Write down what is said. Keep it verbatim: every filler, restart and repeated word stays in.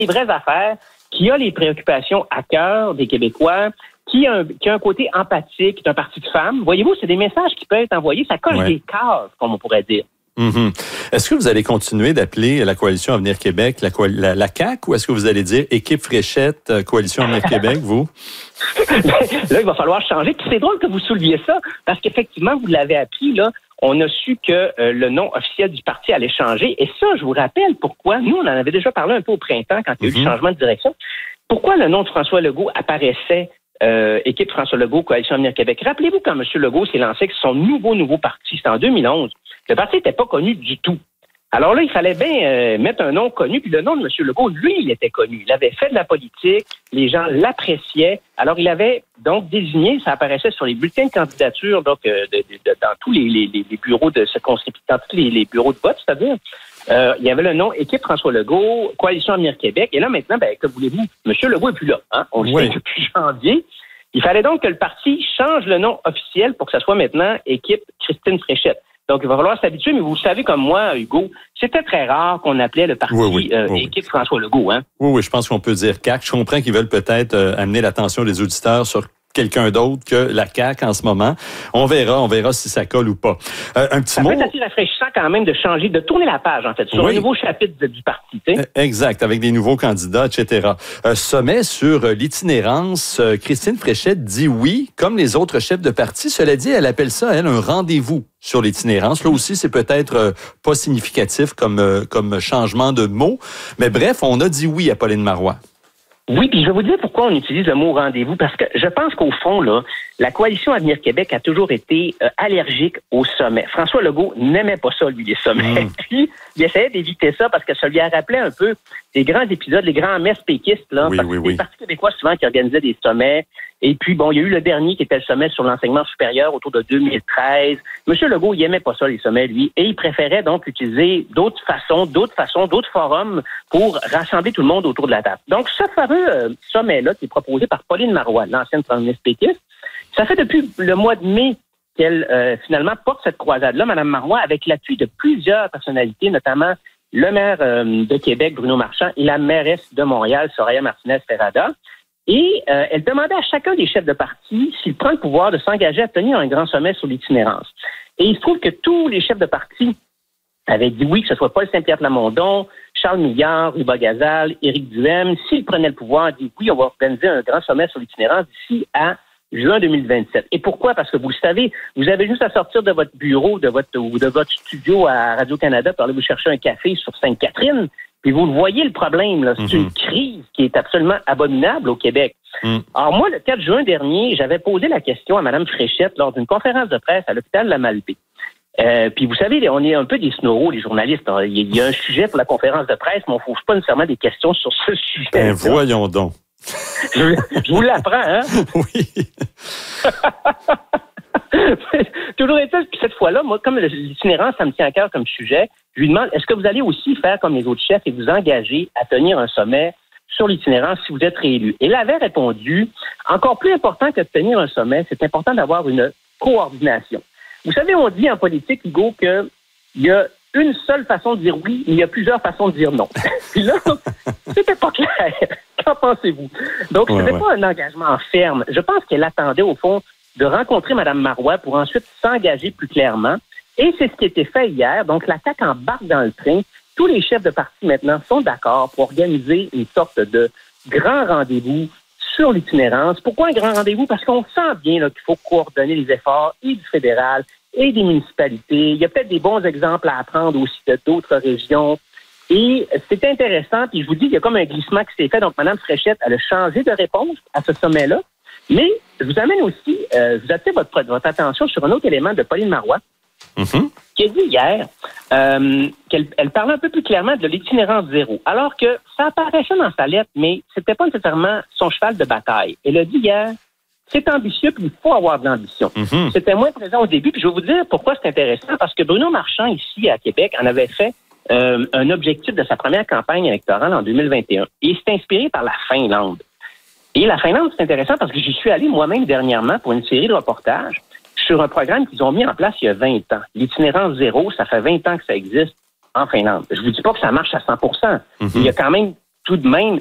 des vraies affaires, qui a les préoccupations à cœur des Québécois, qui a un, qui a un côté empathique, qui est un parti de femmes. Voyez-vous, c'est des messages qui peuvent être envoyés, ça coche ouais. des cases, comme on pourrait dire. Mm-hmm. Est-ce que vous allez continuer d'appeler la Coalition Avenir Québec la, la, la C A Q ou est-ce que vous allez dire Équipe Fréchette, Coalition Avenir Québec, vous? Là, il va falloir changer. Puis c'est drôle que vous souleviez ça, parce qu'effectivement, vous l'avez appris, là, on a su que euh, le nom officiel du parti allait changer. Et ça, je vous rappelle pourquoi. Nous, on en avait déjà parlé un peu au printemps quand il y a eu mm-hmm. le changement de direction. Pourquoi le nom de François Legault apparaissait euh, Équipe François Legault, Coalition Avenir Québec? Rappelez-vous quand M. Legault s'est lancé avec son nouveau, nouveau parti, c'était en deux mille onze. Le parti n'était pas connu du tout. Alors là, il fallait bien euh, mettre un nom connu, puis le nom de M. Legault, lui, il était connu. Il avait fait de la politique, les gens l'appréciaient. Alors, il avait donc désigné, ça apparaissait sur les bulletins de candidature, donc euh, de, de, de, dans tous les, les, les bureaux de circonscription, dans tous les, les bureaux de vote, c'est-à-dire, euh, il y avait le nom Équipe François Legault, Coalition Avenir Québec. Et là, maintenant, ben, que voulez-vous? M. Legault n'est plus là, hein? On le oui. sait depuis janvier. Il fallait donc que le parti change le nom officiel pour que ça soit maintenant Équipe Christine Fréchette. Donc, il va falloir s'habituer, mais vous savez comme moi, Hugo, c'était très rare qu'on appelait le parti oui, oui, euh, oui, Équipe oui. François Legault. Hein? Oui, oui, je pense qu'on peut dire C A Q. Je comprends qu'ils veulent peut-être euh, amener l'attention des auditeurs sur quelqu'un d'autre que la C A Q en ce moment. On verra, on verra si ça colle ou pas. Euh, un petit ça mot. Ça peut être assez rafraîchissant quand même de changer, de tourner la page, en fait, sur oui. un nouveau chapitre du parti. Tu sais? Exact, avec des nouveaux candidats, et cetera. Euh, sommet sur euh, l'itinérance. Euh, Christine Fréchette dit oui, comme les autres chefs de parti. Cela dit, elle appelle ça, elle, un rendez-vous sur l'itinérance. Là aussi, c'est peut-être euh, pas significatif comme, euh, comme changement de mot. Mais bref, on a dit oui à Pauline Marois. Oui, puis je vais vous dire pourquoi on utilise le mot rendez-vous, parce que je pense qu'au fond, là, la Coalition Avenir Québec a toujours été euh, allergique aux sommets. François Legault n'aimait pas ça, lui, les sommets. Mmh. Puis, il essayait d'éviter ça parce que ça lui a rappelé un peu les grands épisodes, les grands messes péquistes, là, oui, parce oui, que oui. c'est les partis québécois souvent qui organisaient des sommets. Et puis, bon, il y a eu le dernier qui était le sommet sur l'enseignement supérieur autour de deux mille treize. Monsieur Legault, il aimait pas ça, les sommets, lui, et il préférait donc utiliser d'autres façons, d'autres façons, d'autres forums pour rassembler tout le monde autour de la table. Donc, ce fameux euh, sommet-là qui est proposé par Pauline Marois, l'ancienne premier ministre péquiste, ça fait depuis le mois de mai qu'elle, euh, finalement, porte cette croisade-là, Mme Marois, avec l'appui de plusieurs personnalités, notamment le maire euh, de Québec, Bruno Marchand, et la mairesse de Montréal, Soraya Martinez-Ferrada. Et euh, elle demandait à chacun des chefs de parti s'il prend le pouvoir de s'engager à tenir un grand sommet sur l'itinérance. Et il se trouve que tous les chefs de parti avaient dit oui, que ce soit Paul Saint-Pierre Plamondon, Charles Milliard, Ruba Gazal, Éric Duhem. S'ils prenaient le pouvoir, ils dit oui, on va organiser un grand sommet sur l'itinérance d'ici à juin deux mille vingt-sept. Et pourquoi? Parce que vous le savez, vous avez juste à sortir de votre bureau, de votre ou de votre studio à Radio-Canada pour aller vous chercher un café sur Sainte-Catherine. Puis vous le voyez, le problème, là, c'est mm-hmm. une crise qui est absolument abominable au Québec. Mm. Alors moi, le quatre juin dernier, j'avais posé la question à Mme Fréchette lors d'une conférence de presse à l'hôpital La Malbaie. Euh, puis vous savez, on est un peu des snoraux, les journalistes. Hein. Il y a un sujet pour la conférence de presse, mais on ne pose pas nécessairement des questions sur ce sujet. Ben voyons donc. je, je vous l'apprends, hein? Oui. Toujours est-il que cette fois-là, moi, comme l'itinérance, ça me tient à cœur comme sujet, je lui demande, est-ce que vous allez aussi faire comme les autres chefs et vous engager à tenir un sommet sur l'itinérance si vous êtes réélu? Et elle avait répondu, encore plus important que de tenir un sommet, c'est important d'avoir une coordination. Vous savez, on dit en politique, Hugo, qu'il y a une seule façon de dire oui, mais il y a plusieurs façons de dire non. Puis là, c'était pas clair. Qu'en pensez-vous? Donc, ce n'était ouais, ouais. pas un engagement ferme. Je pense qu'elle attendait, au fond, de rencontrer Mme Marois pour ensuite s'engager plus clairement. Et c'est ce qui a été fait hier. Donc, la C A Q embarque dans le train. Tous les chefs de parti maintenant sont d'accord pour organiser une sorte de grand rendez-vous sur l'itinérance. Pourquoi un grand rendez-vous? Parce qu'on sent bien là, qu'il faut coordonner les efforts et du fédéral et des municipalités. Il y a peut-être des bons exemples à apprendre aussi de d'autres régions. Et c'est intéressant. Puis je vous dis, il y a comme un glissement qui s'est fait. Donc, Mme Fréchette, elle a changé de réponse à ce sommet-là. Mais je vous amène aussi, euh, je vous attire votre, votre attention sur un autre élément de Pauline Marois, mm-hmm. qui a dit hier euh, qu'elle elle parlait un peu plus clairement de l'itinérance zéro, alors que ça apparaissait dans sa lettre, mais c'était pas nécessairement son cheval de bataille. Elle a dit hier, c'est ambitieux, puis il faut avoir de l'ambition. Mm-hmm. C'était moins présent au début, puis je vais vous dire pourquoi c'est intéressant, parce que Bruno Marchand, ici à Québec, en avait fait euh, un objectif de sa première campagne électorale en deux mille vingt et un. Et il s'est inspiré par la Finlande. Et la Finlande, c'est intéressant parce que j'y suis allé moi-même dernièrement pour une série de reportages sur un programme qu'ils ont mis en place il y a vingt ans. L'itinérance zéro, ça fait vingt ans que ça existe en Finlande. Je vous dis pas que ça marche à cent pour cent. Mm-hmm. Il y a quand même tout de même